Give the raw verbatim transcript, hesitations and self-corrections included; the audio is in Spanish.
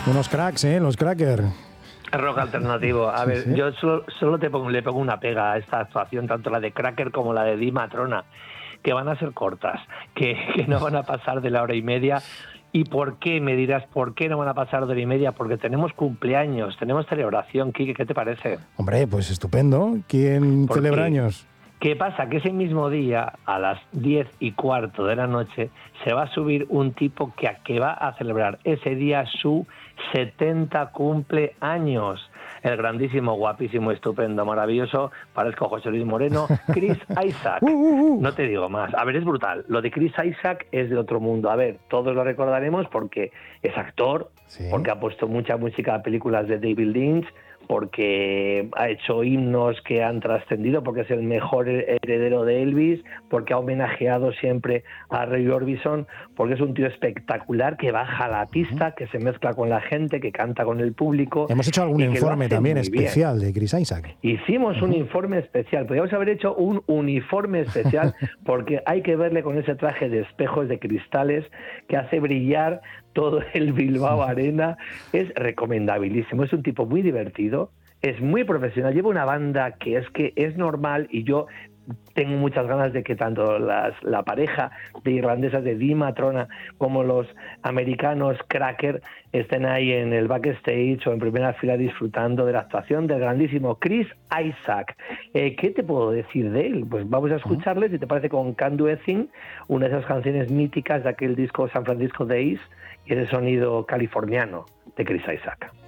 Unos cracks, ¿eh? Los Cracker. Rock alternativo. A Sí, ver, sí. yo solo, solo te pongo, le pongo una pega a esta actuación, tanto la de Cracker como la de Di Matrona, que van a ser cortas, que, que no van a pasar de la hora y media. ¿Y por qué? Me dirás, ¿por qué no van a pasar de hora y media? Porque tenemos cumpleaños, tenemos celebración. Quique, ¿qué te parece? Hombre, pues estupendo. ¿Quién ¿Por celebra qué? años? ¿Qué pasa? Que ese mismo día, a las diez y cuarto de la noche, se va a subir un tipo que, que va a celebrar ese día su setenta cumpleaños. El grandísimo, guapísimo, estupendo, maravilloso, parezco José Luis Moreno, Chris Isaak. Uh, uh, uh. No te digo más. A ver, es brutal. Lo de Chris Isaak es de otro mundo. A ver, todos lo recordaremos porque es actor, Sí. porque ha puesto mucha música a películas de David Lynch, porque ha hecho himnos que han trascendido, porque es el mejor heredero de Elvis, porque ha homenajeado siempre a Roy Orbison, porque es un tío espectacular que baja a la pista, que se mezcla con la gente, que canta con el público. Hemos hecho algún y que lo informe hace también muy bien. especial de Chris Isaak. Hicimos uh-huh. un informe especial, podríamos haber hecho un uniforme especial porque hay que verle con ese traje de espejos de cristales que hace brillar todo el Bilbao Arena. Es recomendabilísimo, es un tipo muy divertido, es muy profesional, lleva una banda que es que es normal y yo tengo muchas ganas de que tanto las, la pareja de irlandesas de Di Matrona como los americanos Cracker estén ahí en el backstage o en primera fila disfrutando de la actuación del grandísimo Chris Isaak. Eh, ¿Qué te puedo decir de él? Pues vamos a escucharle, si te parece, con Can't Do a Thing, una de esas canciones míticas de aquel disco San Francisco Days y ese sonido californiano de Chris Isaak.